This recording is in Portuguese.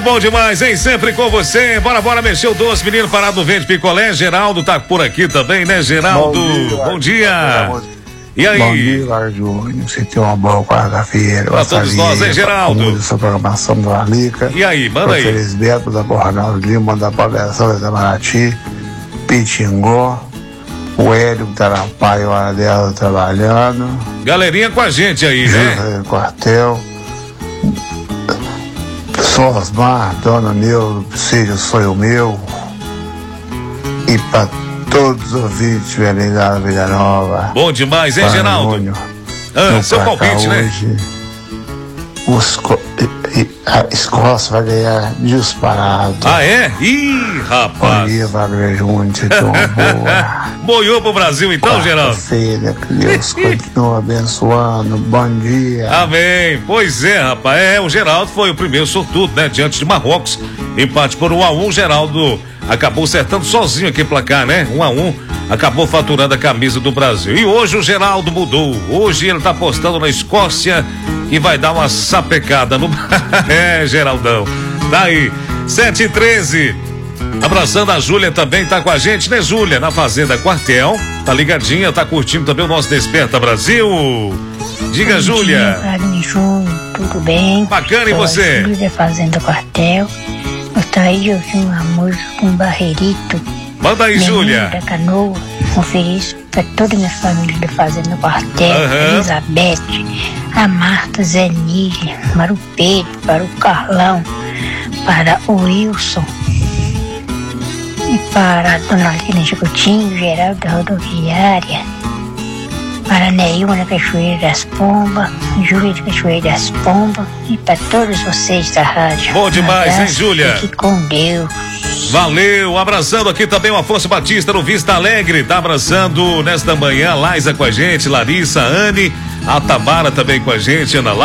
Bom demais, hein? Sempre com você. Bora mexer o doce, menino parado no verde picolé. Geraldo tá por aqui também, né, Geraldo? Bom dia. E aí? Bom dia, Júnior. Você tem uma boa quarta-feira. Pra todos nós, hein, Geraldo? Essa programação do Arlica. E aí, manda aí. Felisberto da Bornal Lima, da Palhaçada da Maraty, Pitingó, o Hélio que tá na Pai, hora dela trabalhando. Galerinha com a gente aí, né? Quartel. Sou Osmar, dona meu, seja sonho meu. E para todos os ouvintes velhos da Vida Nova. Bom demais, hein, Geraldo? Seu palpite, né? A Escócia vai ganhar disparado. Ah, é? Ih, rapaz. Bom dia, Wagner Júnior, você tem uma boa. Boiou pro Brasil então, Geraldo? Filha, que Deus continue abençoando. Bom dia. Amém. Pois é, rapaz. O Geraldo foi o primeiro sortudo, né? Diante de Marrocos. Empate por 1-1. Geraldo acabou acertando sozinho aqui placar, né? 1-1. Acabou faturando a camisa do Brasil. E hoje o Geraldo mudou. Hoje ele tá apostando na Escócia e vai dar uma sapecada no. É, Geraldão. Tá aí. 7h13. Abraçando a Júlia também, tá com a gente, né, Júlia? Na Fazenda Quartel. Tá ligadinha, tá curtindo também o nosso Desperta Brasil. Diga, Bom Júlia. Dia, Wagner Júnior, tudo bem? Bacana, e você? Júlia da Fazenda Quartel. Gostaria de ouvir uma música com Barreirito. Manda aí, Júlia. Da Canoa. Conferir isso pra toda a minha família da Fazenda Quartel. Elizabeth, a Marta, Zé Nívia, para o Pedro, para o Carlão, para o Wilson. E para a Dona Lina de Coutinho, Geraldo da Rodoviária, para a Neilma da Cachoeira das Pombas, Júlia da Cachoeira das Pombas e para todos vocês da rádio. Bom demais, hein, Júlia? Fique com Deus. Valeu, abraçando aqui também o Afonso Batista no Vista Alegre, tá abraçando nesta manhã, Laisa com a gente, Larissa, Anne, a Tamara também com a gente, Ana